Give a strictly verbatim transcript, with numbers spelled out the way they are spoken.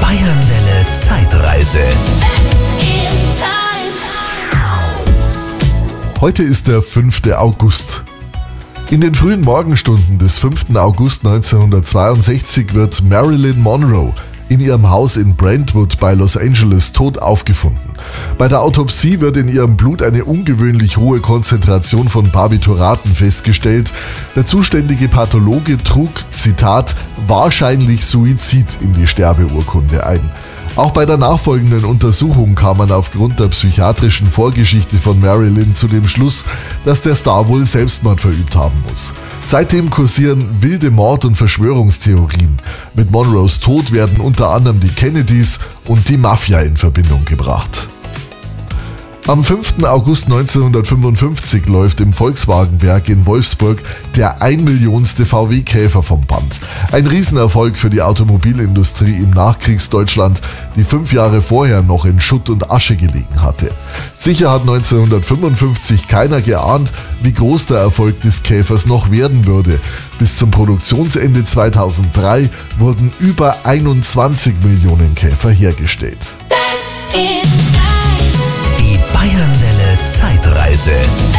Bayernwelle Zeitreise. Heute ist der fünfte August. In den frühen Morgenstunden des fünften August neunzehnhundertzweiundsechzig wird Marilyn Monroe in ihrem Haus in Brentwood bei Los Angeles tot aufgefunden. Bei der Autopsie wird in ihrem Blut eine ungewöhnlich hohe Konzentration von Barbituraten festgestellt. Der zuständige Pathologe trug, Zitat, wahrscheinlich Suizid in die Sterbeurkunde ein. Auch bei der nachfolgenden Untersuchung kam man aufgrund der psychiatrischen Vorgeschichte von Marilyn zu dem Schluss, dass der Star wohl Selbstmord verübt haben muss. Seitdem kursieren wilde Mord- und Verschwörungstheorien. Mit Monroes Tod werden unter anderem die Kennedys und die Mafia in Verbindung gebracht. Am fünften August neunzehnhundertfünfundfünfzig läuft im Volkswagenwerk in Wolfsburg der ein Millionste V W-Käfer vom Band. Ein Riesenerfolg für die Automobilindustrie im Nachkriegsdeutschland, die fünf Jahre vorher noch in Schutt und Asche gelegen hatte. Sicher hat neunzehnhundertfünfundfünfzig keiner geahnt, wie groß der Erfolg des Käfers noch werden würde. Bis zum Produktionsende zweitausenddrei wurden über einundzwanzig Millionen Käfer hergestellt. Bayernwelle Zeitreise.